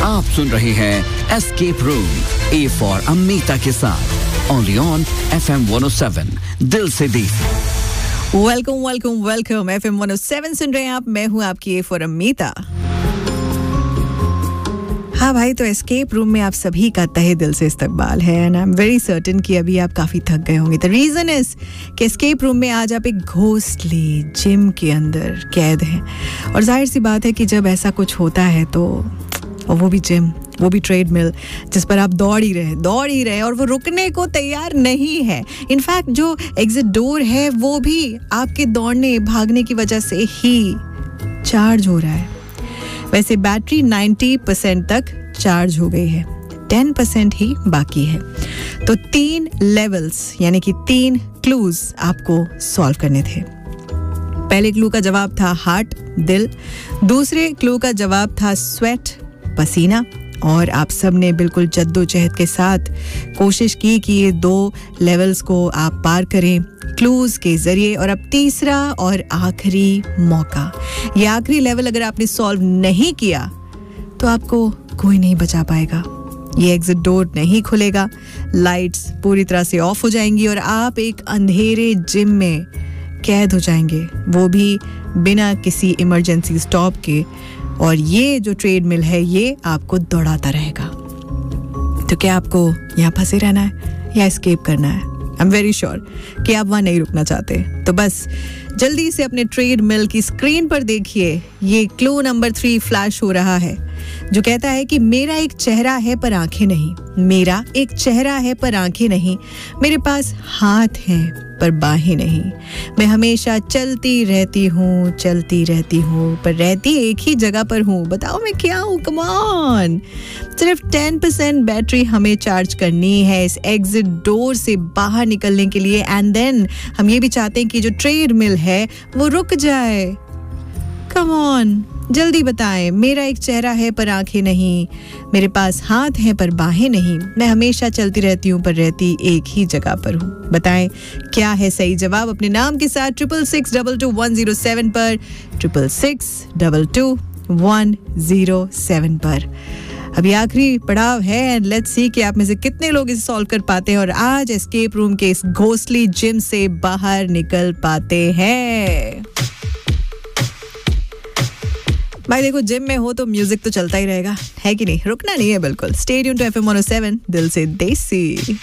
आप सुन रहे हैं escape room, A for Amita के साथ, ओनली ऑन FM 107 दिल से देसी। वेलकम FM 107 सुन रहे हैं आप। मैं हूं आपकी ए फॉर अमीता। हाँ भाई, तो एस्केप रूम में आप सभी का तहे दिल से इस्तकबाल है and I am very certain कि अभी आप काफ़ी थक गए होंगे। द रीज़न इज़ कि एस्केप रूम में आज आप एक घोस्टली जिम के अंदर कैद हैं और जाहिर सी बात है कि जब ऐसा कुछ होता है तो वो भी जिम, वो भी ट्रेडमिल जिस पर आप दौड़ ही रहे और वो रुकने को तैयार नहीं है। इनफैक्ट जो एग्जिट डोर है वो भी आपके दौड़ने भागने की वजह से ही चार्ज हो रहा है। वैसे बैटरी 90% तक चार्ज हो गई है, 10% ही बाकी है। तो 3 लेवल्स यानी कि 3 क्लूज आपको सॉल्व करने थे। पहले क्लू का जवाब था हार्ट, दिल। दूसरे क्लू का जवाब था स्वेट, पसीना। और आप सब ने बिल्कुल जद्दोजहद के साथ कोशिश की कि ये 2 लेवल्स को आप पार करें क्लूज के जरिए। और अब तीसरा और आखिरी मौका, ये आखिरी लेवल अगर आपने सॉल्व नहीं किया तो आपको कोई नहीं बचा पाएगा। ये एग्जिट डोर नहीं खुलेगा, लाइट्स पूरी तरह से ऑफ हो जाएंगी और आप एक अंधेरे जिम में कैद हो जाएंगे, वो भी बिना किसी इमरजेंसी स्टॉप के। और ये जो ट्रेडमिल है ये आपको दौड़ाता रहेगा। तो क्या आपको यहाँ फंसे रहना है या एस्केप करना है? आई एम वेरी श्योर कि आप वहाँ नहीं रुकना चाहते। तो बस जल्दी से अपने ट्रेडमिल की स्क्रीन पर देखिए, ये क्लू नंबर 3 फ्लैश हो रहा है जो कहता है कि मेरा एक चेहरा है पर आंखें नहीं, मेरा एक चेहरा है पर आंखें नहीं, मेरे पास हाथ हैं पर बाहें नहीं, मैं हमेशा चलती रहती हूँ पर रहती एक ही जगह पर हूँ, बताओ मैं क्या हूँ? Come on. सिर्फ 10% बैटरी हमें चार्ज करनी है इस एग्जिट डोर से बाहर निकलने के लिए एंड देन हम ये भी चाहते हैं कि जो ट्रेडमिल है वो रुक जाए। कम ऑन, जल्दी बताएं। मेरा एक चेहरा है पर आंखें नहीं, मेरे पास हाथ हैं पर बाहें नहीं, मैं हमेशा चलती रहती हूँ पर रहती एक ही जगह पर हूँ। बताएं क्या है सही जवाब अपने नाम के साथ 66622107 पर, 66622107 पर। अभी आखिरी पड़ाव है एंड लेट्स सी कि आप में से कितने लोग इसे सॉल्व कर पाते हैं और आज एस्केप रूम के इस घोस्टली जिम से बाहर निकल पाते हैं। भाई देखो, जिम में हो तो म्यूजिक तो चलता ही रहेगा, है कि नहीं? रुकना नहीं है बिल्कुल। स्टे ट्यून्ड टू FM 107 दिल से देसी।